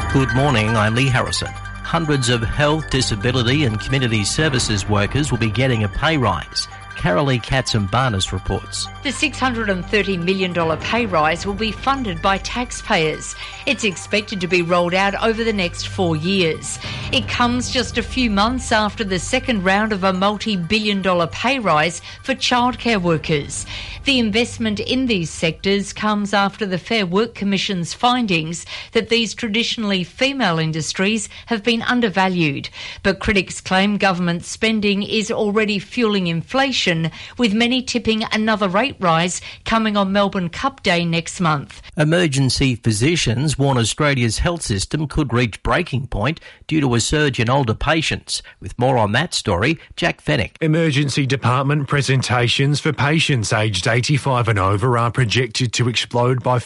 Good morning, I'm Lee Harrison. Hundreds of health, disability and community services workers will be getting a pay rise. Carolee Katsimbarnis reports. The $630 million pay rise will be funded by taxpayers. It's expected to be rolled out over the next 4 years. It comes just a few months after the second round of a multi-billion-dollar pay rise for childcare workers. The investment in these sectors comes after the Fair Work Commission's findings that these traditionally female industries have been undervalued. But critics claim government spending is already fueling inflation, with many tipping another rate rise coming on Melbourne Cup Day next month. Emergency physicians warn Australia's health system could reach breaking point due to a surge in older patients. With more on that story, Jack Fennick. Emergency department presentations for patients aged 85 and over are projected to explode by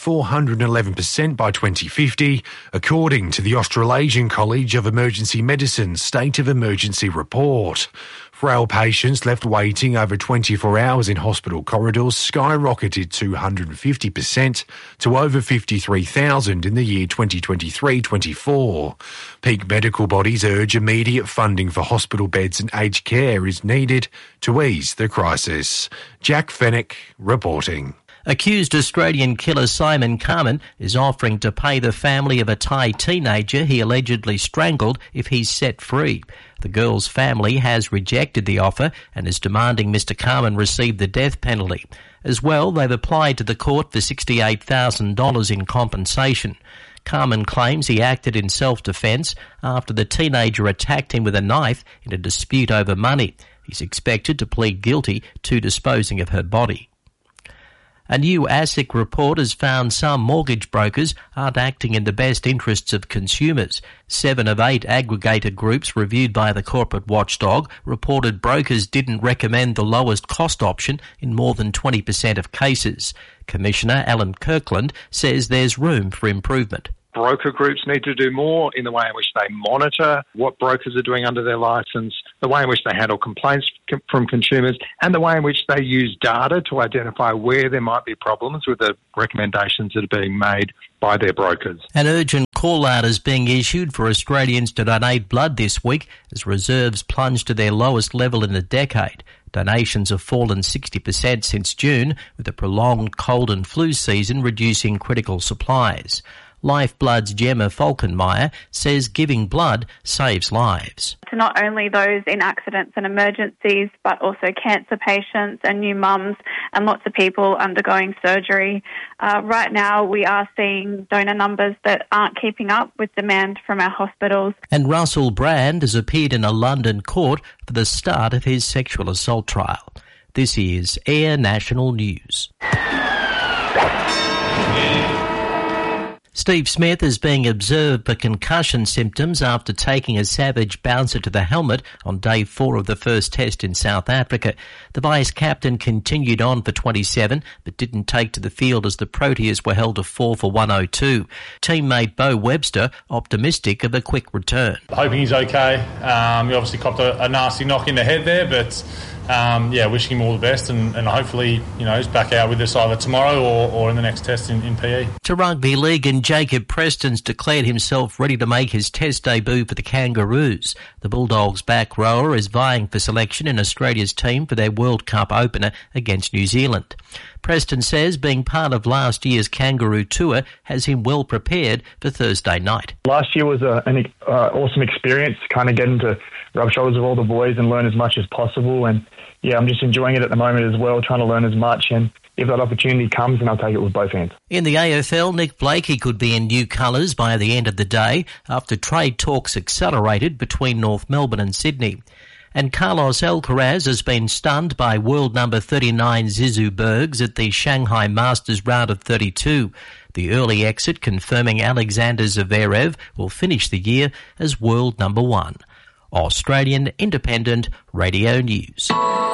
411% by 2050, according to the Australasian College of Emergency Medicine's State of Emergency report. Frail patients left waiting over 24 hours in hospital corridors skyrocketed 250% to over 53,000 in the year 2023-24. Peak medical bodies urge immediate funding for hospital beds and aged care is needed to ease the crisis. Jack Fennick reporting. Accused Australian killer Simon Carman is offering to pay the family of a Thai teenager he allegedly strangled if he's set free. The girl's family has rejected the offer and is demanding Mr. Carman receive the death penalty. As well, they've applied to the court for $68,000 in compensation. Carman claims he acted in self-defence after the teenager attacked him with a knife in a dispute over money. He's expected to plead guilty to disposing of her body. A new ASIC report has found some mortgage brokers aren't acting in the best interests of consumers. 7 of 8 aggregator groups reviewed by the corporate watchdog reported brokers didn't recommend the lowest cost option in more than 20% of cases. Commissioner Alan Kirkland says there's room for improvement. Broker groups need to do more in the way in which they monitor what brokers are doing under their licence, the way in which they handle complaints from consumers, and the way in which they use data to identify where there might be problems with the recommendations that are being made by their brokers. An urgent call-out is being issued for Australians to donate blood this week as reserves plunge to their lowest level in a decade. Donations have fallen 60% since June, with a prolonged cold and flu season reducing critical supplies. Lifeblood's Gemma Falkenmeyer says giving blood saves lives. To not only those in accidents and emergencies, but also cancer patients and new mums and lots of people undergoing surgery. Right now we are seeing donor numbers that aren't keeping up with demand from our hospitals. And Russell Brand has appeared in a London court for the start of his sexual assault trial. This is Air National News. Steve Smith is being observed for concussion symptoms after taking a savage bouncer to the helmet on day 4 of the first test in South Africa. The vice-captain continued on for 27 but didn't take to the field as the Proteas were held to 4 for 102. Teammate Bo Webster optimistic of a quick return. Hoping he's okay. He obviously copped a nasty knock in the head there, but wishing him all the best and hopefully, he's back out with us either tomorrow or in the next test in PE. To rugby league, and Jacob Preston's declared himself ready to make his test debut for the Kangaroos. The Bulldogs back rower is vying for selection in Australia's team for their World Cup opener against New Zealand. Preston says being part of last year's Kangaroo tour has him well prepared for Thursday night. Last year was an awesome experience, kind of getting to rub shoulders with all the boys and learn as much as possible. And I'm just enjoying it at the moment as well, trying to learn as much. And if that opportunity comes, then I'll take it with both hands. In the AFL, Nick Blakey could be in new colours by the end of the day after trade talks accelerated between North Melbourne and Sydney. And Carlos Alcaraz has been stunned by world number 39 Zizou Bergs at the Shanghai Masters round of 32. The early exit confirming Alexander Zverev will finish the year as world number 1. Australian Independent Radio News.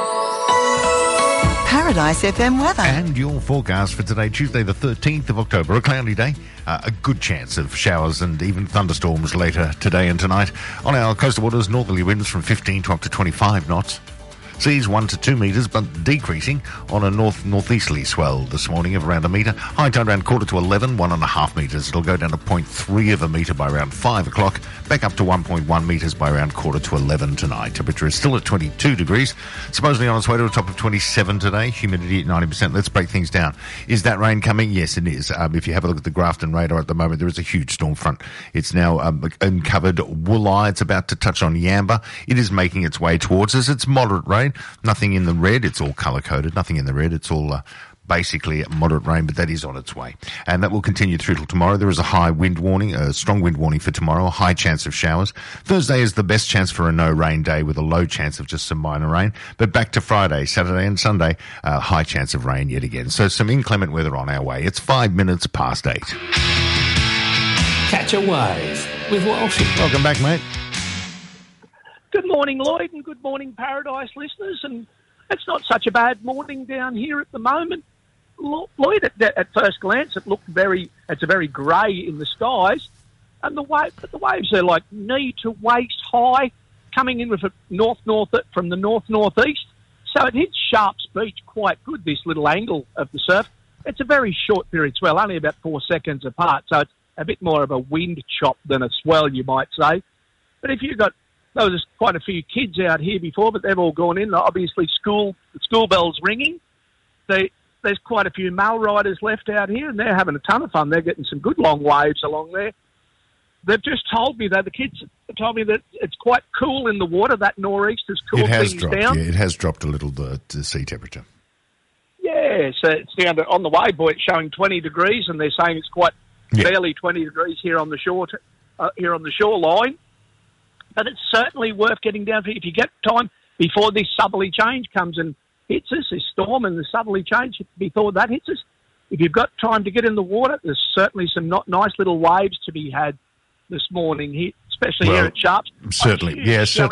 Paradise FM weather. And your forecast for today, Tuesday the 13th of October, a cloudy day. A good chance of showers and even thunderstorms later today and tonight. On our coastal waters, northerly winds from 15 to up to 25 knots. Seas 1 to 2 metres, but decreasing on a north-northeasterly swell this morning of around a metre. High tide around quarter to 11, 1.5 metres. It'll go down to 0.3 of a metre by around 5 o'clock, back up to 1.1 metres by around quarter to 11 tonight. Temperature is still at 22 degrees, supposedly on its way to a top of 27 today. Humidity at 90%. Let's break things down. Is that rain coming? Yes, it is. If you have a look at the Grafton radar at the moment, there is a huge storm front. It's now uncovered Wooleye. It's about to touch on Yamba. It is making its way towards us. It's moderate rain. Nothing in the red. It's all colour-coded. Nothing in the red. It's all basically moderate rain, but that is on its way. And that will continue through till tomorrow. There is a high wind warning, a strong wind warning for tomorrow, a high chance of showers. Thursday is the best chance for a no-rain day with a low chance of just some minor rain. But back to Friday, Saturday and Sunday, high chance of rain yet again. So some inclement weather on our way. It's 5 minutes past 8. Catch a wave with Walshy. Welcome back, mate. Good morning, Lloyd, and good morning, Paradise listeners. And it's not such a bad morning down here at the moment. Lloyd, at first glance, it's a very grey in the skies, and the waves are like knee to waist high, coming in with a from the north-northeast. So it hits Sharps Beach quite good, this little angle of the surf. It's a very short period swell, only about 4 seconds apart, so it's a bit more of a wind chop than a swell, you might say. But if you've got, there's quite a few kids out here before, but they've all gone in. Obviously, the school bell's ringing. There's quite a few mail riders left out here, and they're having a ton of fun. They're getting some good long waves along there. They've just told me, though, the kids told me that it's quite cool in the water. That nor'east has cooled things down. Yeah, it has dropped a little, the sea temperature. Yeah, so it's down to, on the wayboard, it's showing 20 degrees, and they're saying it's quite barely 20 degrees here on the shore, here on the shoreline. But it's certainly worth getting down for if you get time before this southerly change comes and hits us, this storm and the southerly change before that hits us. If you've got time to get in the water, there's certainly some nice little waves to be had this morning here, especially here at Sharps. Certainly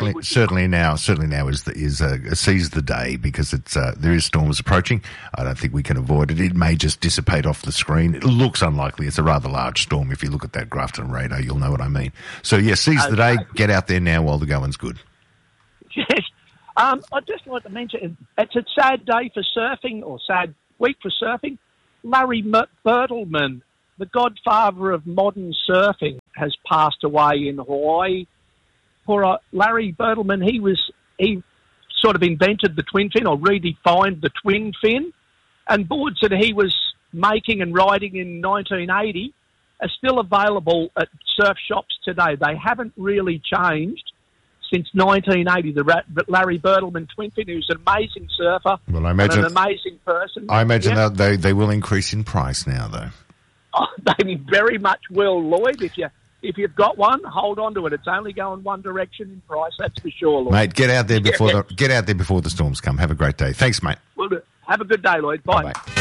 now is seize the day, because it's there is storms approaching. I don't think we can avoid it. It may just dissipate off the screen. It looks unlikely. It's a rather large storm. If you look at that Grafton radar, you'll know what I mean. So seize the day. Get out there now while the going's good. Yes. I'd just like to mention, it's a sad day for surfing, or sad week for surfing. Larry Bertelsmann, the godfather of modern surfing, has passed away in Hawaii. Poor Larry Bertelsmann, he sort of invented the twin fin, or redefined the twin fin, and boards that he was making and riding in 1980 are still available at surf shops today. They haven't really changed since 1980, the Larry Bertelsmann twin fin, who's an amazing surfer, and an amazing person. I imagine that they will increase in price now, though. Oh, they very much will, Lloyd. If you've got one, hold on to it. It's only going one direction in price, that's for sure, Lloyd. Mate, get out there before the storms come. Have a great day. Thanks, mate. Well, have a good day, Lloyd. Bye. Bye-bye.